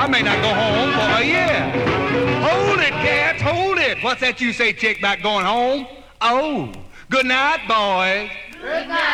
I may not go home for a year. Hold it, cats, hold it. What's that you say, chick, about going home? Oh, good night, boys. Good night.